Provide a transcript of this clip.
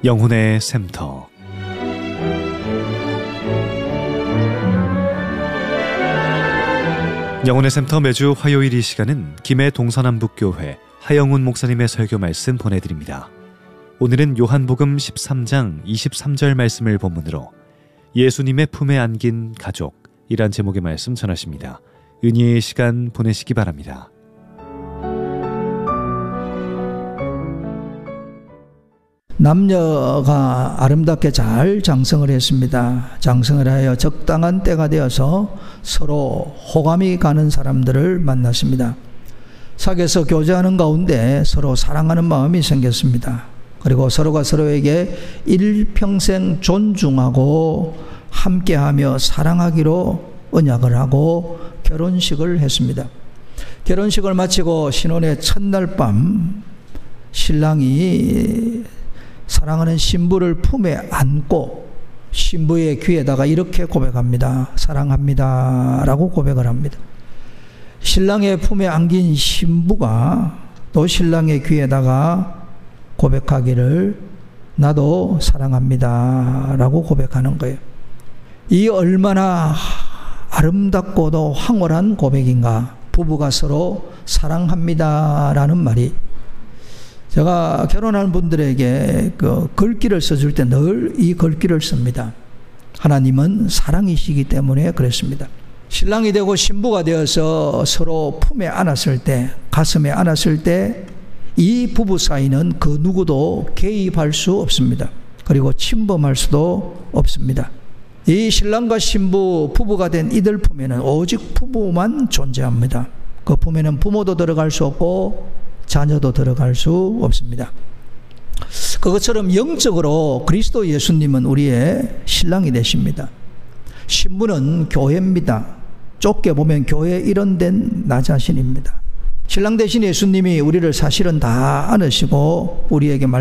영혼의 샘터. 영혼의 샘터 매주 화요일 이 시간은 김해 동서남북교회 하영훈 목사님의 설교 말씀 보내드립니다. 오늘은 요한복음 13장 23절 말씀을 본문으로 예수님의 품에 안긴 가족이란 제목의 말씀 전하십니다. 은혜의 시간 보내시기 바랍니다. 남녀가 아름답게 잘 장성을 했습니다. 장성을 하여 적당한 때가 되어서 서로 호감이 가는 사람들을 만났습니다. 사귀어서 교제하는 가운데 서로 사랑하는 마음이 생겼습니다. 그리고 서로가 서로에게 일평생 존중하고 함께하며 사랑하기로 언약을 하고 결혼식을 했습니다. 결혼식을 마치고 신혼의 첫날 밤 신랑이 사랑하는 신부를 품에 안고 신부의 귀에다가 이렇게 고백합니다. 사랑합니다 라고 고백을 합니다. 신랑의 품에 안긴 신부가 또 신랑의 귀에다가 고백하기를 나도 사랑합니다 라고 고백하는 거예요. 이 얼마나 아름답고도 황홀한 고백인가. 부부가 서로 사랑합니다 라는 말이, 제가 결혼하는 분들에게 그 글귀를 써줄 때 늘 이 글귀를 씁니다. 하나님은 사랑이시기 때문에 그랬습니다. 신랑이 되고 신부가 되어서 서로 품에 안았을 때, 가슴에 안았을 때 이 부부 사이는 그 누구도 개입할 수 없습니다. 그리고 침범할 수도 없습니다. 이 신랑과 신부 부부가 된 이들 품에는 오직 부부만 존재합니다. 그 품에는 부모도 들어갈 수 없고 자녀도 들어갈 수 없습니다. 그것처럼 영적으로 그리스도 예수님은 우리의 신랑이 되십니다. 신부는 교회입니다. 좁게 보면 교회 일원된 나 자신입니다. 신랑 대신 예수님이 우리를 사실은 다 안으시고 우리에게